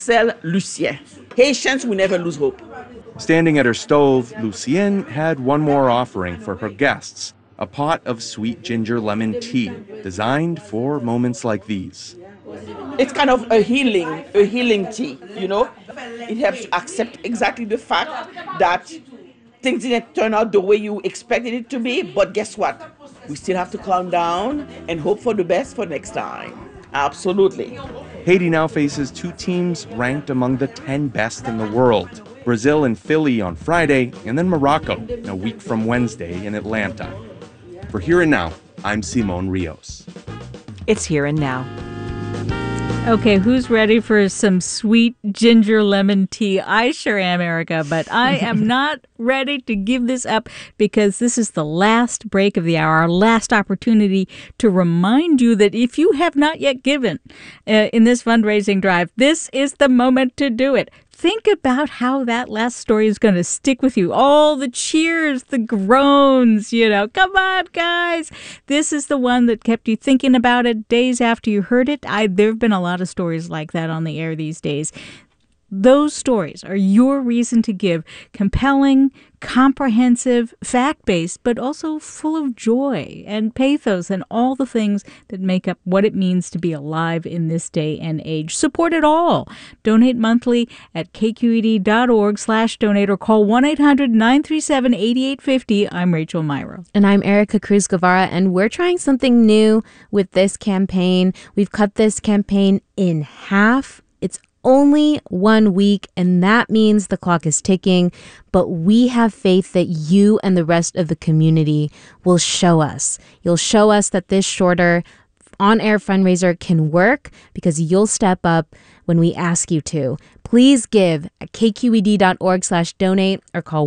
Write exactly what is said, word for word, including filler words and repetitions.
Marcel Lucien. Haitians will never lose hope. Standing at her stove, Lucienne had one more offering for her guests, a pot of sweet ginger lemon tea designed for moments like these. It's kind of a healing, a healing tea, you know? It helps you accept exactly the fact that things didn't turn out the way you expected it to be, but guess what? We still have to calm down and hope for the best for next time. Absolutely. Haiti now faces two teams ranked among the ten best in the world. Brazil and Philly on Friday, and then Morocco a week from Wednesday in Atlanta. For Here and Now, I'm Simon Rios. It's Here and Now. Okay, who's ready for some sweet ginger lemon tea? I sure am, Erica, but I am not ready to give this up because this is the last break of the hour, our last opportunity to remind you that if you have not yet given uh, in this fundraising drive, this is the moment to do it. Think about how that last story is going to stick with you. All the cheers, the groans, you know, come on, guys. This is the one that kept you thinking about it days after you heard it. I, there have been a lot of stories like that on the air these days. Those stories are your reason to give. Compelling, comprehensive, fact-based, but also full of joy and pathos and all the things that make up what it means to be alive in this day and age. Support it all. Donate monthly at kqed.org slash donate or call one eight hundred nine three seven eight eight five zero. I'm Rachel Myrow. And I'm Erica Cruz Guevara, and we're trying something new with this campaign. We've cut this campaign in half. It's only one week, and that means the clock is ticking. But we have faith that you and the rest of the community will show us. You'll show us that this shorter on-air fundraiser can work because you'll step up when we ask you to. Please give at kqed.org slash donate or call